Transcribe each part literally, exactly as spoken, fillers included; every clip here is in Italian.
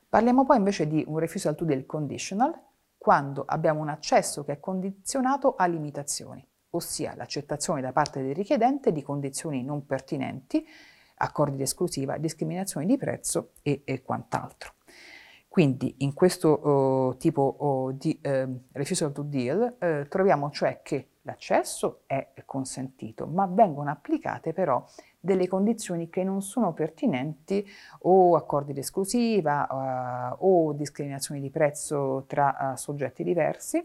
Parliamo poi invece di un refusal to deal conditional, quando abbiamo un accesso che è condizionato a limitazioni, ossia l'accettazione da parte del richiedente di condizioni non pertinenti, accordi di esclusiva, discriminazioni di prezzo e, e quant'altro. Quindi in questo uh, tipo uh, di uh, refusal to deal uh, troviamo cioè che l'accesso è consentito, ma vengono applicate però delle condizioni che non sono pertinenti o accordi di esclusiva uh, o discriminazioni di prezzo tra uh, soggetti diversi.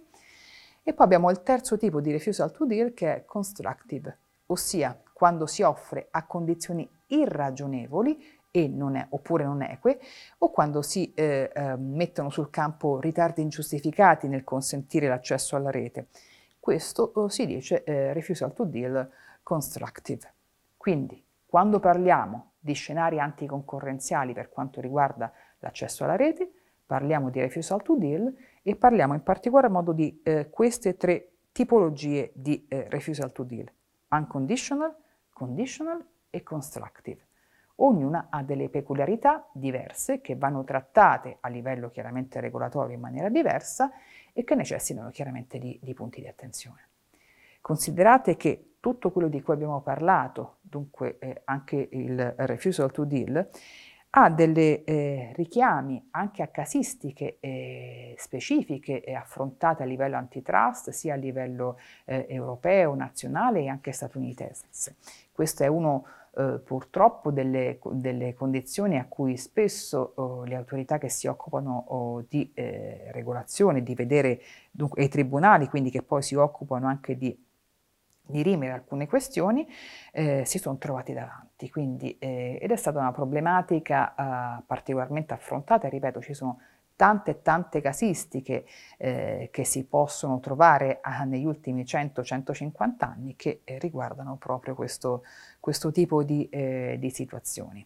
E poi abbiamo il terzo tipo di refusal to deal che è constructive, ossia quando si offre a condizioni irragionevoli e non è, oppure non eque, o quando si eh, eh, mettono sul campo ritardi ingiustificati nel consentire l'accesso alla rete. Questo eh, si dice eh, refusal to deal constructive. Quindi, quando parliamo di scenari anticoncorrenziali per quanto riguarda l'accesso alla rete, parliamo di refusal to deal e parliamo in particolar modo di eh, queste tre tipologie di eh, refusal to deal: unconditional, conditional e constructive. Ognuna ha delle peculiarità diverse che vanno trattate a livello chiaramente regolatorio in maniera diversa e che necessitano chiaramente di, di punti di attenzione. Considerate che tutto quello di cui abbiamo parlato, dunque eh, anche il refusal to deal, ha delle eh, richiami anche a casistiche eh, specifiche e affrontate a livello antitrust, sia a livello eh, europeo, nazionale e anche statunitense. Questo è uno eh, purtroppo delle, delle condizioni a cui spesso oh, le autorità che si occupano oh, di eh, regolazione, di vedere dunque, e i tribunali, quindi che poi si occupano anche di dirimere alcune questioni, eh, si sono trovati davanti, quindi, eh, ed è stata una problematica eh, particolarmente affrontata, e ripeto, ci sono tante e tante casistiche eh, che si possono trovare eh, negli ultimi cento centocinquanta anni che eh, riguardano proprio questo, questo tipo di, eh, di situazioni.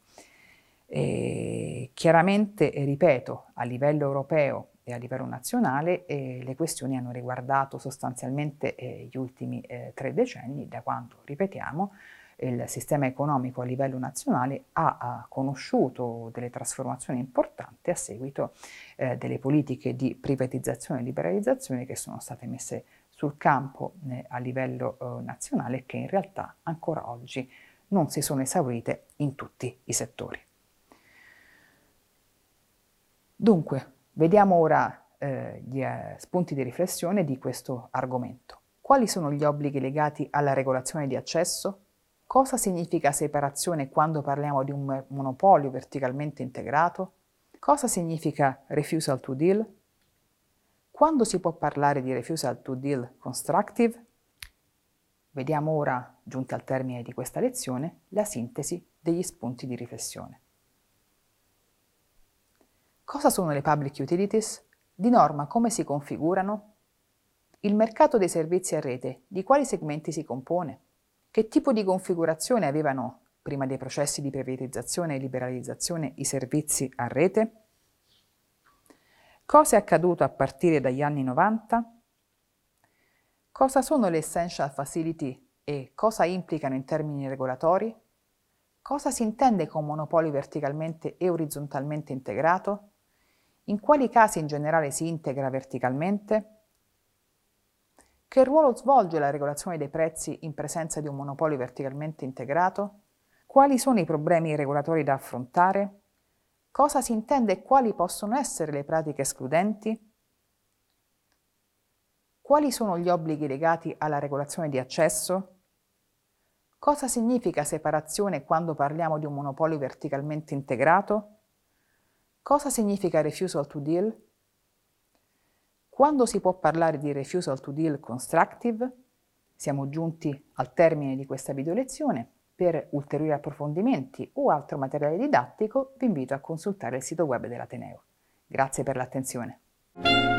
E chiaramente, eh, ripeto, a livello europeo e a livello nazionale eh, le questioni hanno riguardato sostanzialmente eh, gli ultimi eh, tre decenni, da quando, ripetiamo, il sistema economico a livello nazionale ha, ha conosciuto delle trasformazioni importanti a seguito eh, delle politiche di privatizzazione e liberalizzazione che sono state messe sul campo eh, a livello eh, nazionale e che in realtà ancora oggi non si sono esaurite in tutti i settori. Dunque, vediamo ora eh, gli eh, spunti di riflessione di questo argomento. Quali sono gli obblighi legati alla regolazione di accesso? Cosa significa separazione quando parliamo di un monopolio verticalmente integrato? Cosa significa refusal to deal? Quando si può parlare di refusal to deal constructive? Vediamo ora, giunti al termine di questa lezione, la sintesi degli spunti di riflessione. Cosa sono le public utilities? Di norma come si configurano? Il mercato dei servizi a rete di quali segmenti si compone? Che tipo di configurazione avevano, prima dei processi di privatizzazione e liberalizzazione, i servizi a rete? Cosa è accaduto a partire dagli anni novanta? Cosa sono le essential facility e cosa implicano in termini regolatori? Cosa si intende con monopolio verticalmente e orizzontalmente integrato? In quali casi in generale si integra verticalmente? Che ruolo svolge la regolazione dei prezzi in presenza di un monopolio verticalmente integrato? Quali sono i problemi regolatori da affrontare? Cosa si intende e quali possono essere le pratiche escludenti? Quali sono gli obblighi legati alla regolazione di accesso? Cosa significa separazione quando parliamo di un monopolio verticalmente integrato? Cosa significa refusal to deal? Quando si può parlare di refusal to deal constructive? Siamo giunti al termine di questa video lezione. Per ulteriori approfondimenti o altro materiale didattico vi invito a consultare il sito web dell'Ateneo. Grazie per l'attenzione.